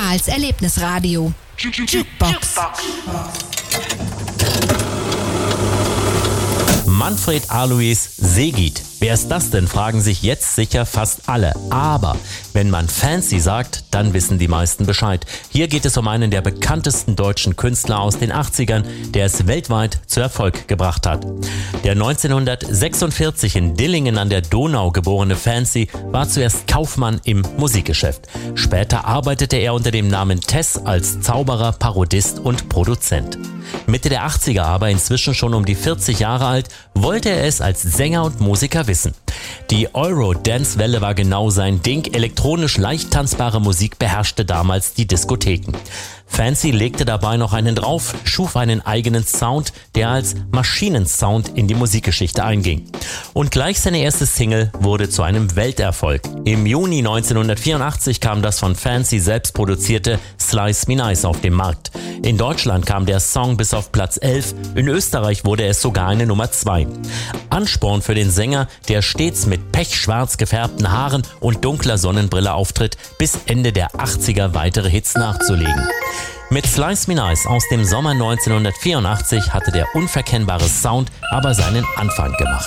Karls Erlebnisradio. Jukebox. Manfred Alois Seegit. Wer ist das denn, fragen sich jetzt sicher fast alle. Aber wenn man Fancy sagt, dann wissen die meisten Bescheid. Hier geht es um einen der bekanntesten deutschen Künstler aus den 80ern, der es weltweit zu Erfolg gebracht hat. Der 1946 in Dillingen an der Donau geborene Fancy war zuerst Kaufmann im Musikgeschäft. Später arbeitete er unter dem Namen Tess als Zauberer, Parodist und Produzent. Mitte der 80er, aber inzwischen schon um die 40 Jahre alt, wollte er es als Sänger und Musiker wissen. Die Euro-Dance-Welle war genau sein Ding. Elektronisch leicht tanzbare Musik beherrschte damals die Diskotheken. Fancy legte dabei noch einen drauf, schuf einen eigenen Sound, der als Maschinensound in die Musikgeschichte einging. Und gleich seine erste Single wurde zu einem Welterfolg. Im Juni 1984 kam das von Fancy selbst produzierte Slice Me Nice auf den Markt. In Deutschland kam der Song bis auf Platz 11, in Österreich wurde es sogar eine Nummer 2. Ansporn für den Sänger, der stets mit pechschwarz gefärbten Haaren und dunkler Sonnenbrille auftritt, bis Ende der 80er weitere Hits nachzulegen. Mit Slice Me Nice aus dem Sommer 1984 hatte der unverkennbare Sound aber seinen Anfang gemacht.